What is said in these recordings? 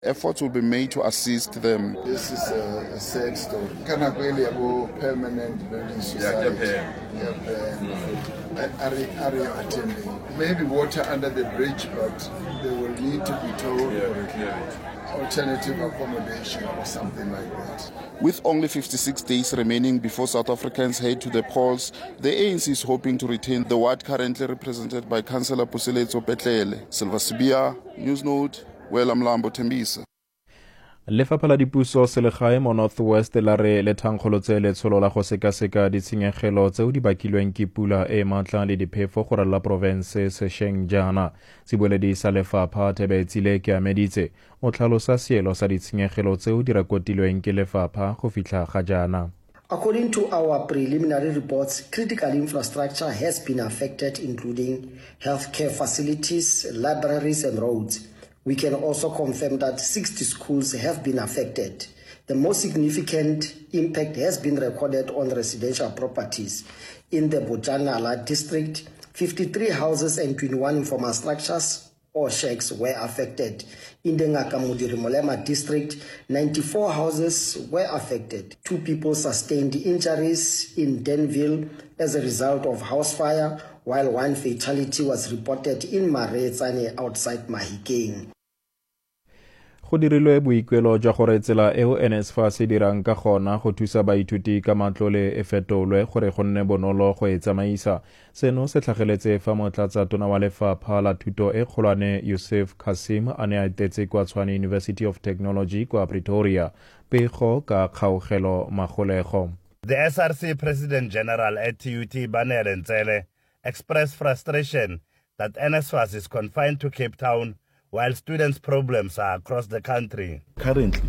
Efforts will be made to assist them. This is a sad story. Can I really have permanent building society? Are you attending? Maybe water under the bridge, but they will need to be told alternative accommodation or something like that. With only 56 days remaining before South Africans head to the polls, the ANC is hoping to retain the ward currently represented by Councillor Puseletso Petlele. Silva Sibia, Newsnote, Wela Mlambo Tembisa. Lefapha la Dipuso selegae mo Northwest la re le thankgolotse letsholo la go sekaseka ditshenyegelo tseo di bakilweng ke pula e matla le diphefo go rala province sešweng jaana. Sebueledi sa lefapha Thebetsile ke ameditse o tlhalosa seelo sa ditshenyegelo tseo di rekotilweng ke lefapha go fitlha ga jaana. According to our preliminary reports, critical infrastructure has been affected, including healthcare facilities, libraries and roads. We can also confirm that 60 schools have been affected. The most significant impact has been recorded on residential properties. In the Bojanala district, 53 houses and 21 informal structures or shacks were affected. In the Ngakamudiri Molema district, 94 houses were affected. 2 people sustained injuries in Denville as a result of house fire, while 1 fatality was reported in Maretsane outside Mahikeng. Go dirilwe boikuelo jwa gore tsela eo NSFAS e dirang ka gona go thusa baithuti ka matlole e fetolwe gore go nne bonolo go e tsamaisa. Seno se tlhageletse fa motlatsa tona wa lefapha la thuto e kgolwane Yusuf Kasim a ne a etetse kwa Tshwane University of Technology kwa Pretoria pego ka kgaogelo magolego. The SRC President General at TUT Banele Ntsele expressed frustration that NSFAS is confined to Cape Town while students' problems are across the country. Currently,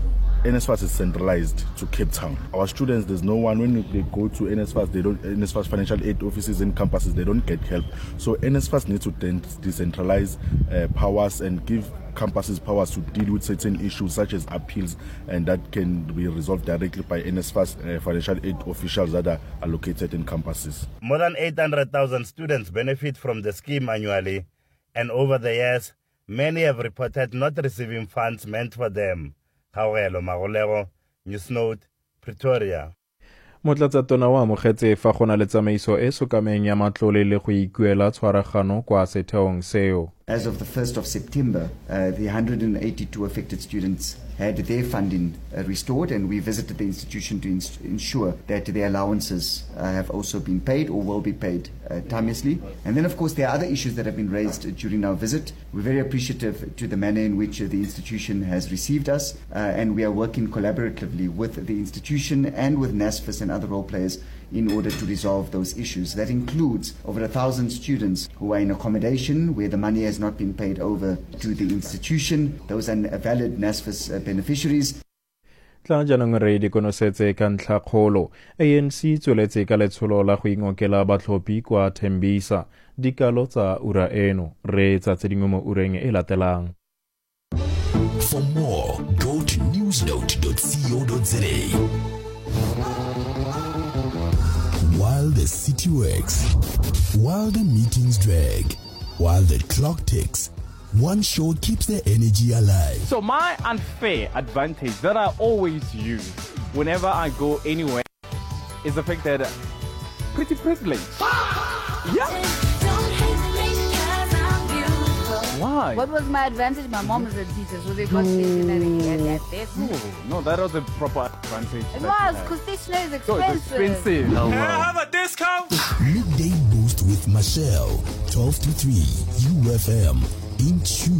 NSFAS is centralized to Cape Town. Our students, there's no one, when they go to NSFAS, NSFAS financial aid offices and campuses, they don't get help. So NSFAS needs to decentralize powers and give campuses powers to deal with certain issues such as appeals, and that can be resolved directly by NSFAS financial aid officials that are allocated in campuses. More than 800,000 students benefit from the scheme annually, and over the years, many have reported not receiving funds meant for them. Kgaogelo Magolego, Newsnote, Pretoria. Motlatsa tona wa amogetse fa go na le tsamaiso e sokameng ya matlole le go ikuela tshwaragano kwa setheong seo. As of the 1st of September, the 182 affected students had their funding restored, and we visited the institution to ensure that their allowances have also been paid or will be paid timeously. And then, of course, there are other issues that have been raised during our visit. We're very appreciative to the manner in which the institution has received us, and we are working collaboratively with the institution and with NSFAS and other role players in order to resolve those issues. That includes over 1,000 students who are in accommodation where the money has not been paid over to the institution. Those are valid NSFAS beneficiaries. Tla jaanong re di konosetse ka ntlha kgolo. ANC tsweletse ka letsholo la go ingokela batlhophi kwa Tembisa. Dikalo tsa ura eno re tsa tse dingwe mo ureng e latelang. For more, go to newsnote.co.za. While the city works, while the meetings drag, while the clock ticks, one show keeps the energy alive. So my unfair advantage that I always use whenever I go anywhere is the fact that pretty privileged. Yeah. Why? What was my advantage? My mom is a teacher, so they got stationery and that. No, that was a proper advantage. It was, because stationery is expensive. So it's expensive. Oh, Can I have a discount? Midday Boost with Michelle, 12 to 3, UFM, in tune.